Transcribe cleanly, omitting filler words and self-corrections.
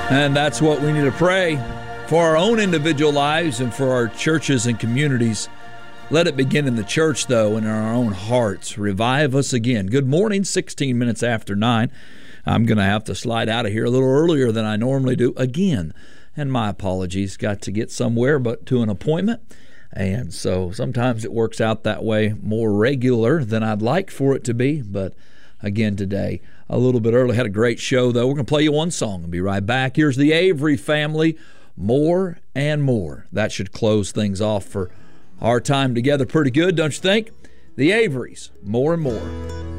And that's what we need to pray for our own individual lives and for our churches and communities. Let it begin in the church, though, and in our own hearts. Revive us again. Good morning, 16 minutes after 9. I'm going to have to slide out of here a little earlier than I normally do again. And my apologies. Got to get somewhere but to an appointment. And so sometimes it works out that way more regular than I'd like for it to be. But again today, a little bit early. Had a great show, though. We're going to play you one song and be right back. Here's the Avery Family, More and More. That should close things off for our time together pretty good, don't you think? The Averys, More and More.